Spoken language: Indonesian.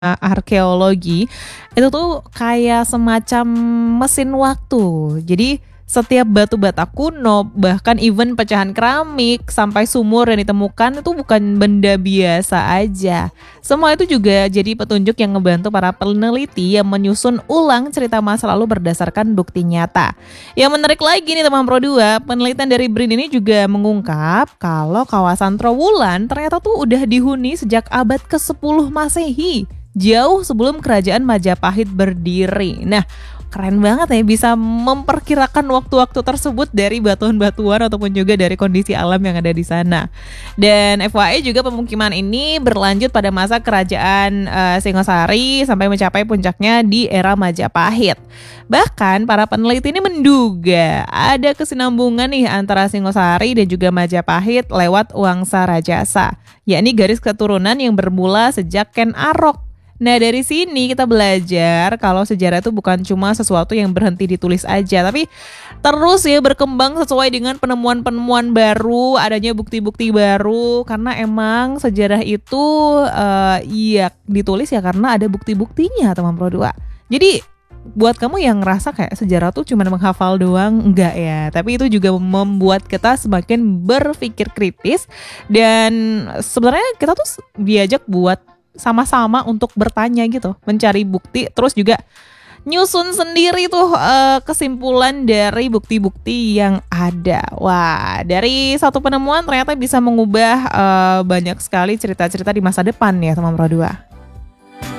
arkeologi, itu tuh kayak semacam mesin waktu. Jadi setiap batu bata kuno, bahkan even pecahan keramik sampai sumur yang ditemukan itu bukan benda biasa aja. Semua itu juga jadi petunjuk yang ngebantu para peneliti yang menyusun ulang cerita masa lalu berdasarkan bukti nyata. Yang menarik lagi nih teman Pro 2, penelitian dari BRIN ini juga mengungkap kalau kawasan Trowulan ternyata tuh udah dihuni sejak abad ke-10 Masehi, jauh sebelum kerajaan Majapahit berdiri. Nah, keren banget ya bisa memperkirakan waktu-waktu tersebut dari batuan-batuan ataupun juga dari kondisi alam yang ada di sana. Dan FYI juga pemukiman ini berlanjut pada masa kerajaan Singosari sampai mencapai puncaknya di era Majapahit. Bahkan para peneliti ini menduga ada kesinambungan nih antara Singosari dan juga Majapahit lewat Wangsa Rajasa, yakni garis keturunan yang bermula sejak Ken Arok. Nah dari sini kita belajar kalau sejarah itu bukan cuma sesuatu yang berhenti ditulis aja, tapi terus ya berkembang sesuai dengan penemuan-penemuan baru, adanya bukti-bukti baru. Karena emang sejarah itu iya ditulis ya karena ada bukti-buktinya teman Pro 2. Jadi buat kamu yang ngerasa kayak sejarah tuh cuma menghafal doang, enggak ya. Tapi itu juga membuat kita semakin berpikir kritis. Dan sebenarnya kita tuh diajak buat sama-sama untuk bertanya gitu, mencari bukti, terus juga nyusun sendiri tuh kesimpulan dari bukti-bukti yang ada. Wah, dari satu penemuan ternyata bisa mengubah banyak sekali cerita-cerita di masa depan ya teman Pro 2.